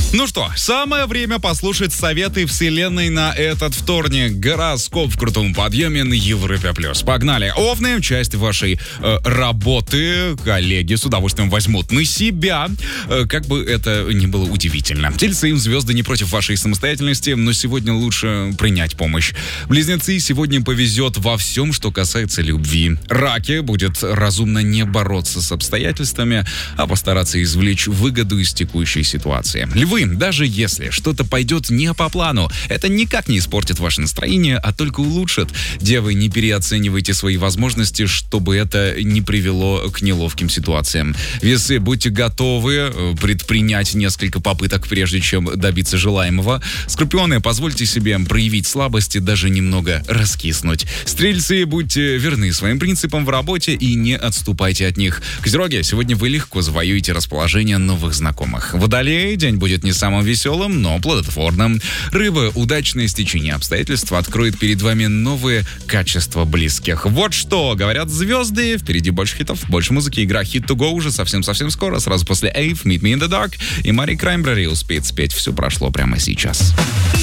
Ну что, самое время послушать советы вселенной на этот вторник. Гороскоп в крутом подъеме на Европе+. Погнали. Овны, часть вашей работы коллеги с удовольствием возьмут на себя, как бы это ни было удивительно. Тельцы, звезды не против вашей самостоятельности, но сегодня лучше принять помощь. Близнецы, сегодня повезет во всем, что касается любви. Раки, будет разумно не бороться с обстоятельствами, а постараться извлечь выгоду из текущей ситуации. Львы, даже если что-то пойдет не по плану, это никак не испортит ваше настроение, а только улучшит. Девы, не переоценивайте свои возможности, чтобы это не привело к неловким ситуациям. Весы, будьте готовы предпринять несколько попыток, прежде чем добиться желаемого. Скорпионы, позвольте себе проявить слабости, даже немного раскиснуть. Стрельцы, будьте верны своим принципам в работе и не отступайте от них. Козероги, сегодня вы легко завоюете расположение новых знакомых. Водолеи, день будет не самым веселым, но плодотворным. Рыбы, удачное стечение обстоятельств откроет перед вами новые качества близких. Вот что говорят звезды. Впереди больше хитов, больше музыки. Игра Hit to Go уже совсем-совсем скоро. Сразу после Ave, Meet Me in the Dark. И Мари Краймбрери успеет спеть «Все прошло» прямо сейчас.